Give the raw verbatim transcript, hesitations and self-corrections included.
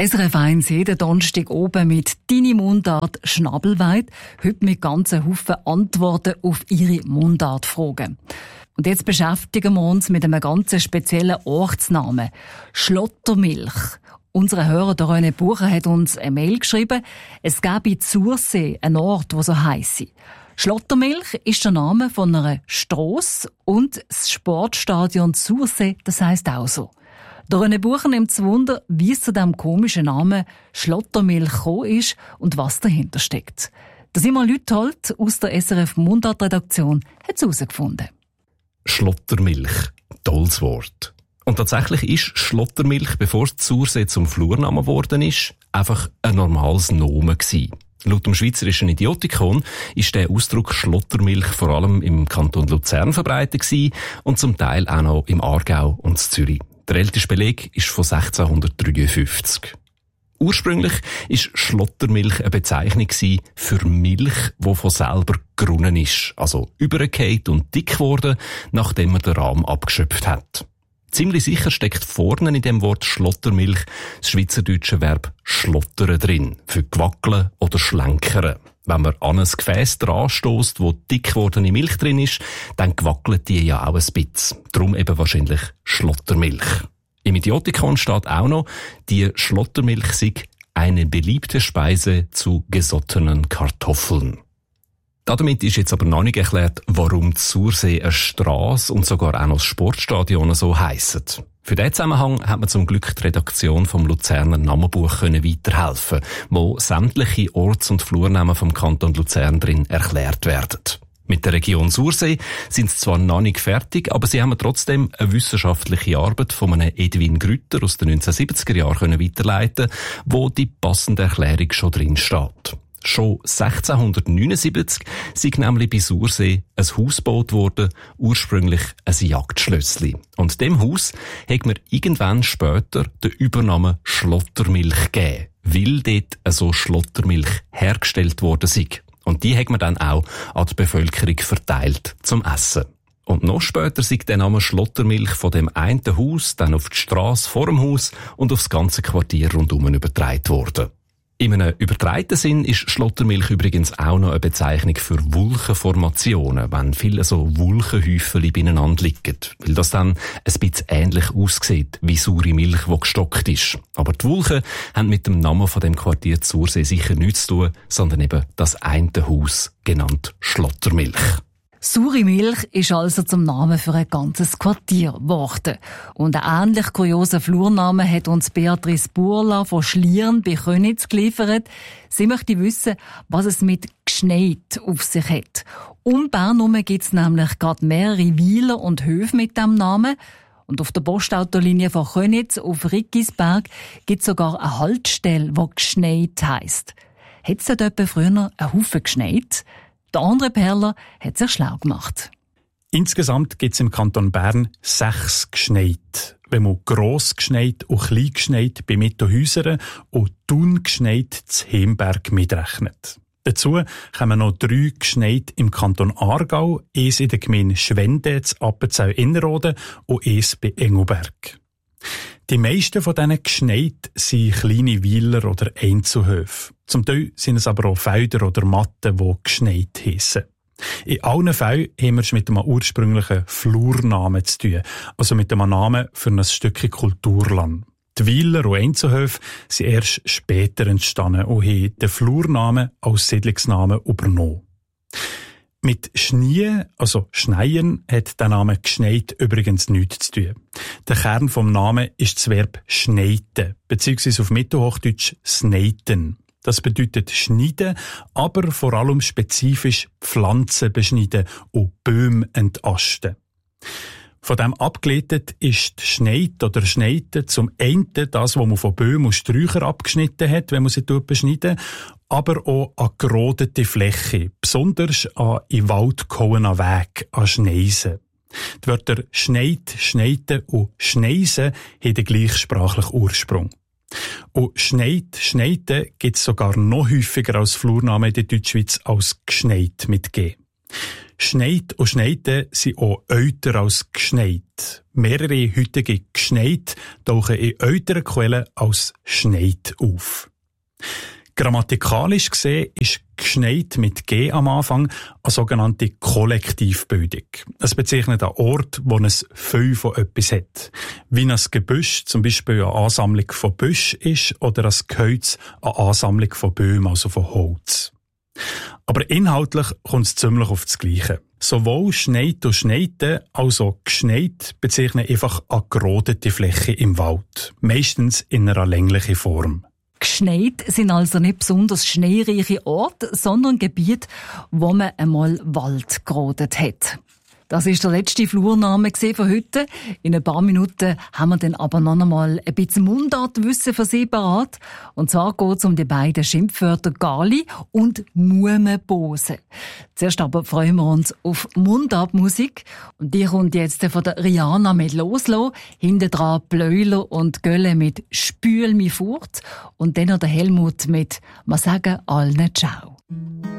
S R F eins jeden Donnerstag oben mit «Deine Mundart Schnabelweit». Heute mit ganzen Haufen Antworten auf Ihre Mundartfragen. Und jetzt beschäftigen wir uns mit einem ganz speziellen Ortsnamen. Schlottermilch. Unser Hörer, der René Bucher, hat uns eine Mail geschrieben. Es gäbe in Zursee einen Ort, der so heisse. Schlottermilch ist der Name von einer Strasse und das Sportstadion Zursee, das heisst auch so. Der René Bucher nimmt es Wunder, wie es zu diesem komischen Namen Schlottermilch gekommen ist und was dahinter steckt. Der Simon Lüthold aus der S R F Mundart-Redaktion hat es herausgefunden. Schlottermilch. Tolles Wort. Und tatsächlich ist Schlottermilch, bevor es Zursee zum Flurnamen geworden ist, einfach ein normales Nomen gewesen. Laut dem Schweizerischen Idiotikon ist der Ausdruck Schlottermilch vor allem im Kanton Luzern verbreitet gewesen und zum Teil auch noch im Aargau und in Zürich. Der älteste Beleg ist von sechzehnhundertdreiundfünfzig. Ursprünglich ist Schlottermilch eine Bezeichnung für Milch, die von selber gerunnen ist, also übergefallen und dick geworden, nachdem man den Rahm abgeschöpft hat. Ziemlich sicher steckt vorne in dem Wort Schlottermilch das schweizerdeutsche Verb schlottern drin, für gewackeln oder schlenkern. Wenn man an ein Gefäß dran stösst, wo dick gewordene Milch drin ist, dann gewackelt die ja auch ein bisschen. Darum eben wahrscheinlich Schlottermilch. Im Idiotikon steht auch noch, die Schlottermilch sei eine beliebte Speise zu gesottenen Kartoffeln. Damit ist jetzt aber noch nicht erklärt, warum Zursee eine Strasse und sogar auch noch das Sportstadion so heissen. Für diesen Zusammenhang hat man zum Glück die Redaktion vom Luzerner Namenbuch können weiterhelfen, wo sämtliche Orts- und Flurnamen vom Kanton Luzern drin erklärt werden. Mit der Region Sursee sind sie zwar noch nicht fertig, aber sie haben trotzdem eine wissenschaftliche Arbeit von einem Edwin Grütter aus den neunzehnhundertsiebziger Jahren weiterleiten, wo die passende Erklärung schon drin steht. Schon sechzehnhundertneunundsiebzig sei nämlich bei Sursee ein Haus gebaut worden, ursprünglich ein Jagdschlössli. Und dem Haus hat man irgendwann später den Übernamen Schlottermilch gegeben, weil dort so Schlottermilch hergestellt worden sei. Und die hat man dann auch an die Bevölkerung verteilt zum Essen. Und noch später sei der Name Schlottermilch von dem einen Haus dann auf die Strasse vor dem Haus und aufs ganze Quartier rundum übertragen worden. In einem übertreiten Sinn ist Schlottermilch übrigens auch noch eine Bezeichnung für Wulchenformationen, wenn viele so Wulchenhäufchen beieinander liegen, weil das dann ein bisschen ähnlich aussieht wie saure Milch, die gestockt ist. Aber die Wulchen haben mit dem Namen von dem Quartier Zursee sicher nichts zu tun, sondern eben das eine Haus, genannt Schlottermilch. Saure Milch ist also zum Namen für ein ganzes Quartier geworden. Und einen ähnlich kuriosen Flurnamen hat uns Beatrice Burla von Schlieren bei Köniz geliefert. Sie möchte wissen, was es mit Gschneit auf sich hat. Um Bern herum gibt es nämlich gerade mehrere Weiler und Höfe mit diesem Namen. Und auf der Postautolinie von Köniz auf Rickisberg gibt es sogar eine Haltestelle, die Gschneit heisst. Hat es dort etwa früher einen Haufen geschneit? Der andere Perler hat sich schlau gemacht. Insgesamt gibt es im Kanton Bern sechs Gschneit. Wenn man gross Gschneit und klein Gschneit bei Mittenhäusern und Thun Gschneit zu Hemberg mitrechnet. Dazu kommen noch drei Gschneit im Kanton Aargau, eins in der Gemeinde Schwende, zu Appenzell-Innerrhoden und eins bei Engelberg. Die meisten von diesen Gschneit sind kleine Weiler oder Einzelhöfe. Zum Teil sind es aber auch Felder oder Matten, die Gschneit heissen. In allen Fällen haben wir es mit einem ursprünglichen Flurnamen zu tun, also mit einem Namen für ein Stückchen Kulturland. Die Weiler und Einzelhöfe sind erst später entstanden und haben den Flurnamen als Siedlungsnamen übernommen. Mit Schnie, also Schneien, hat der Name Gschneit übrigens nichts zu tun. Der Kern vom Namen ist das Verb schneiten, beziehungsweise auf Mittelhochdeutsch sneiten. Das bedeutet schneiden, aber vor allem spezifisch Pflanzen beschneiden und Bäume entasten. Von dem abgeleitet ist Schneid oder Schneiten zum einen das, was man von Bäumen und Sträuchern abgeschnitten hat, wenn man sie beschneiden, aber auch an gerodete Fläche, besonders an in Wald gehauenen Weg, an Schneisen. Die Wörter Schneid, Schneiten und Schneisen haben den gleichsprachlichen Ursprung. Und Schneid, Schneiten gibt es sogar noch häufiger als Flurnamen in der Deutschschweiz als Gschneit mit G. Schneit und Schneite sind auch älter als Gschneit. Mehrere heutige Gschneit tauchen in älteren Quellen als Schneit auf. Grammatikalisch gesehen ist Gschneit mit G am Anfang eine sogenannte Kollektivbildung. Es bezeichnet einen Ort, wo es viel von etwas hat. Wie ein Gebüsch zum Beispiel eine Ansammlung von Büschen ist oder ein Gehölz eine Ansammlung von Bäumen, also von Holz. Aber inhaltlich kommt es ziemlich auf das Gleiche. Sowohl Schneit und Schneite als auch Gschneit bezeichnen einfach eine gerodete Fläche im Wald. Meistens in einer länglichen Form. Gschneit sind also nicht besonders schneereiche Orte, sondern Gebiete, wo man einmal Wald gerodet hat. Das ist der letzte Flurname für heute. In ein paar Minuten haben wir dann aber noch einmal ein bisschen Mundartwissen für Sie parat. Und zwar geht es um die beiden Schimpfwörter Gali und Mumenbose. Zuerst aber freuen wir uns auf Mundartmusik. Und die kommt jetzt von der Rihanna mit «Loslo», hinten dran Bleuler und Gölle mit «Spül mich fort» und dann noch der Helmut mit «Ma sagen allen Ciao».